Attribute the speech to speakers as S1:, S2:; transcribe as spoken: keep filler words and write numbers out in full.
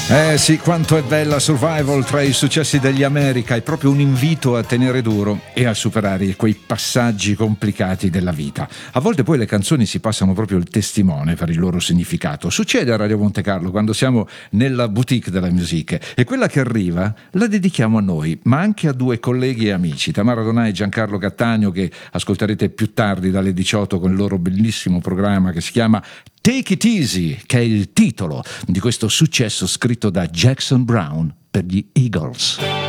S1: Eh sì, quanto è bella Survival tra i successi degli America, è proprio un invito a tenere duro e a superare quei passaggi complicati della vita. A volte poi le canzoni si passano proprio il testimone per il loro significato. Succede a Radio Monte Carlo quando siamo nella boutique della musica e quella che arriva la dedichiamo a noi, ma anche a due colleghi e amici, Tamara Donà e Giancarlo Cattaneo, che ascolterete più tardi dalle diciotto con il loro bellissimo programma che si chiama Take It Easy, che è il titolo di questo successo scritto da Jackson Browne per gli Eagles.